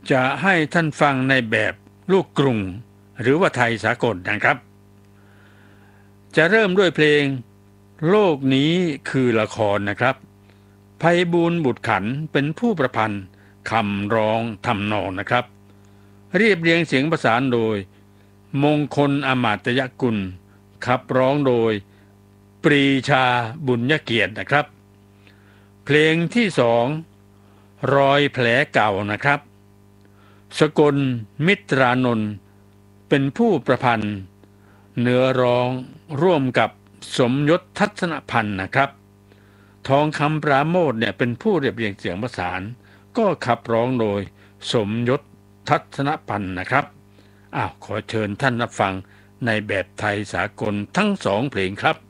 จะให้ท่านฟังในแบบลูกกรุงหรือว่าไทยสากลนะครับจะเริ่มด้วยเพลงโลกนี้คือละครนะครับไพบูลย์บุตรขันธ์เป็นผู้ประพันธ์คำร้องทำนองนะครับเรียบเรียงเสียงประสานโดยมงคลอมาตยกุลขับร้องโดยปรีชาบุญยเกียรตินะครับเพลงที่สองรอยแผลเก่านะครับสกลมิตรานนท์เป็นผู้ประพันธ์เนื้อร้องร่วมกับสมยศทัศนพันธ์นะครับทองคำปราโมทย์เนี่ยเป็นผู้เรียบเรียงเสียงประสานก็ขับร้องโดยสมยศทัศนพันธ์นะครับขอเชิญท่านรับฟังในแบบไทยสากลทั้งสองเพลงครับ